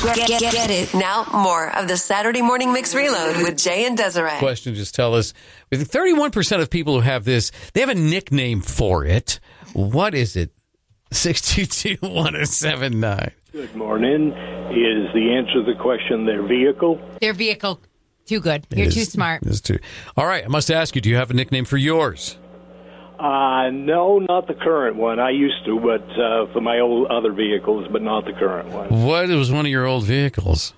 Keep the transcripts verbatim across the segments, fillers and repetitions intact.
Get, get, get it. Now, more of the Saturday Morning Mix Reload with Jay and Desiree. Question, just tell us. With thirty-one percent of people who have this, they have a nickname for it. What is it? six two two, one oh seven nine. Good morning. Is the answer to the question their vehicle? Their vehicle. Too good. You're It too is- smart. it is too. All right, I must ask you, do you have a nickname for yours? Uh, no, not the current one. I used to, but uh, for my old other vehicles, but not the current one. What was one of your old vehicles?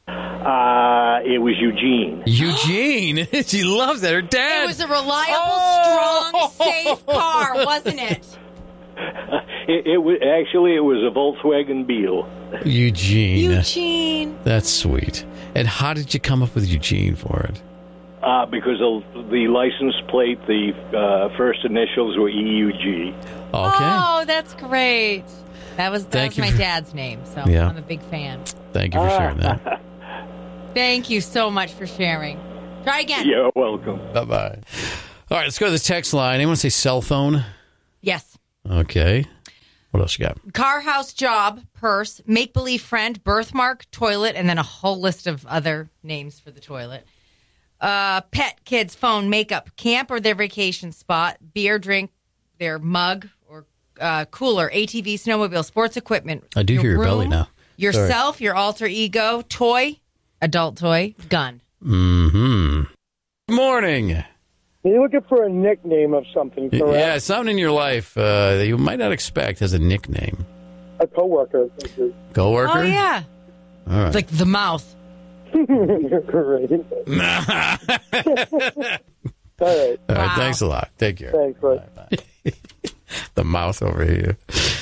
Uh, it was Eugene. Eugene. She loves that. Her dad. It was a reliable, Oh! strong, safe car, wasn't it? It, it was actually it was a Volkswagen Beetle. Eugene. Eugene. That's sweet. And how did you come up with Eugene for it? Uh, because of the license plate, the uh, first initials were E U G. Okay. Oh, that's great. That was, that Thank was you my for- dad's name, so Yeah. I'm a big fan. Thank you for sharing that. Thank you so much for sharing. Try again. You're welcome. Bye-bye. All right, let's go to the text line. Anyone say cell phone? Yes. Okay. What else you got? Car, house, job, purse, make-believe friend, birthmark, toilet, and then a whole list of other names for the toilet. Uh, pet, kids, phone, makeup, camp or their vacation spot, beer, drink, their mug or uh, cooler, A T V, snowmobile, sports equipment. I do hear your belly room, now. Yourself, your alter ego, toy, adult toy, gun. Mm-hmm. Good morning. You're looking for a nickname of something, correct? Yeah, something in your life uh, that you might not expect as a nickname. A coworker. Coworker? Oh, yeah. All right. It's like the mouth. Great. All right. All right, Wow. thanks a lot. Take care. Thanks, bud. The mouth over here.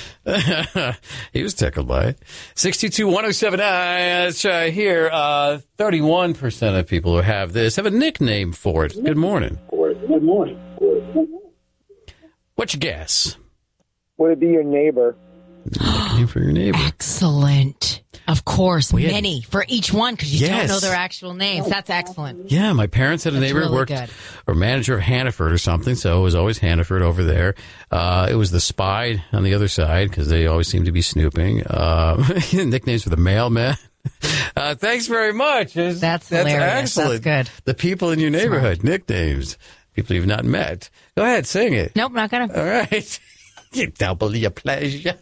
He was tickled by it. six two two, one oh seven nine. Let's try here. Uh, thirty-one percent of people who have this have a nickname for it. Good morning. Good morning. What's your guess? Would it be your neighbor? Nickname for your neighbor. Excellent. Of course, We had- many for each one because you Yes. don't know their actual names. That's excellent. Yeah, my parents had a That's neighbor who really worked good. or manager of Hannaford or something, so it was always Hannaford over there. Uh, it was the spy on the other side because they always seem to be snooping. Uh, nicknames for the mailman. Uh, thanks very much. It's- That's hilarious. That's excellent. good. The people in your neighborhood, nicknames, people you've not met. Go ahead, sing it. Nope, not gonna. All right. You double your pleasure.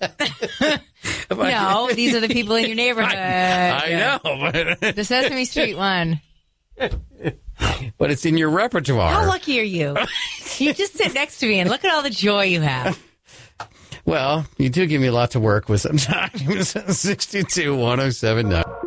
No, these are the people in your neighborhood. I know, but, The Sesame Street one. but it's in your repertoire. How lucky are you? You just sit next to me and look at all the joy you have. Well, you do give me a lot to work with sometimes. six two two, one oh seven nine.